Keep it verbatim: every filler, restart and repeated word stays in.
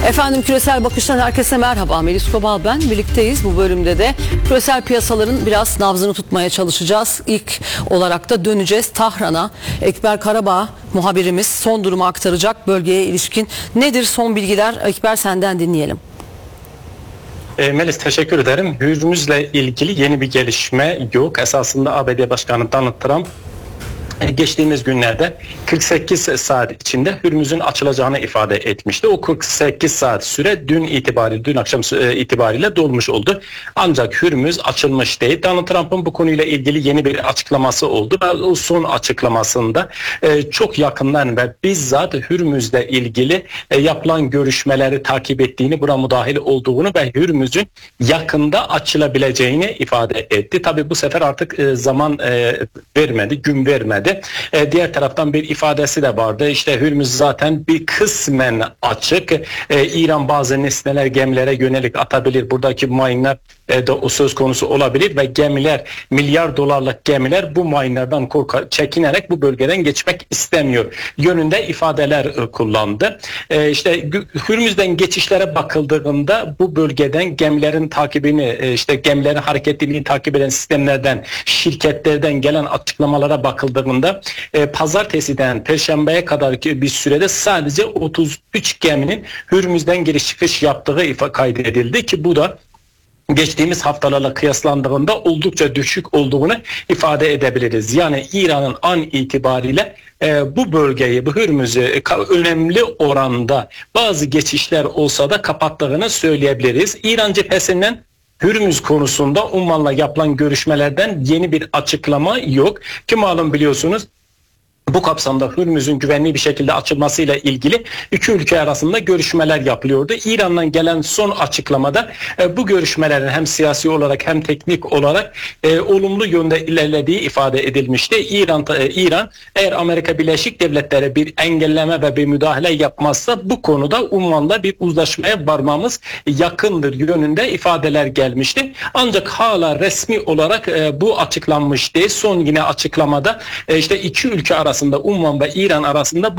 Efendim, Küresel Bakış'tan herkese merhaba. Melis Kobal ben. Birlikteyiz. Bu bölümde de küresel piyasaların biraz nabzını tutmaya çalışacağız. İlk olarak da döneceğiz Tahran'a. Ekber Karabağ muhabirimiz son durumu aktaracak bölgeye ilişkin. Nedir son bilgiler? Ekber, senden dinleyelim. E, Melis, teşekkür ederim. Hürmüz'le ilgili yeni bir gelişme yok. Esasında A B D Başkanı Donald Trump geçtiğimiz günlerde kırk sekiz saat içinde Hürmüz'ün açılacağını ifade etmişti. O kırk sekiz saat süre dün itibariyle, dün akşam itibariyle dolmuş oldu. Ancak Hürmüz açılmış değil. Donald Trump'ın bu konuyla ilgili yeni bir açıklaması oldu. Ve o son açıklamasında çok yakından ve bizzat Hürmüz'le ilgili yapılan görüşmeleri takip ettiğini, buna müdahil olduğunu ve Hürmüz'ün yakında açılabileceğini ifade etti. Tabii bu sefer artık zaman vermedi, gün vermedi. E, diğer taraftan bir ifadesi de vardı. İşte Hürmüz zaten bir kısmen açık. E, İran bazı nesneler gemilere yönelik atabilir. Buradaki mayınlar e, da o söz konusu olabilir ve gemiler, milyar dolarlık gemiler bu mayınlardan korka, çekinerek bu bölgeden geçmek istemiyor yönünde ifadeler e, kullandı. E, işte Hürmüz'den geçişlere bakıldığında bu bölgeden gemilerin takibini, e, işte gemilerin hareketliliğini takip eden sistemlerden, şirketlerden gelen açıklamalara bakıldığında e, pazartesiden perşembeye kadar bir sürede sadece otuz üç geminin Hürmüz'den giriş çıkış yaptığı ifa kaydedildi ki bu da geçtiğimiz haftalarla kıyaslandığında oldukça düşük olduğunu ifade edebiliriz. Yani İran'ın an itibariyle e, bu bölgeyi, bu Hürmüz'ü önemli oranda bazı geçişler olsa da kapattığını söyleyebiliriz. İran cephesinden Hürmüz konusunda Umman'la yapılan görüşmelerden yeni bir açıklama yok. Ki malum biliyorsunuz, bu kapsamda Hürmüz'ün güvenli bir şekilde açılmasıyla ilgili iki ülke arasında görüşmeler yapılıyordu. İran'dan gelen son açıklamada e, bu görüşmelerin hem siyasi olarak hem teknik olarak e, olumlu yönde ilerlediği ifade edilmişti. İran, e, İran eğer Amerika Birleşik Devletleri bir engelleme ve bir müdahale yapmazsa bu konuda Umman'la bir uzlaşmaya varmamız yakındır yönünde ifadeler gelmişti. Ancak hala resmi olarak e, bu açıklanmış değil. Son yine açıklamada e, işte iki ülke arasında, Umman ve İran arasında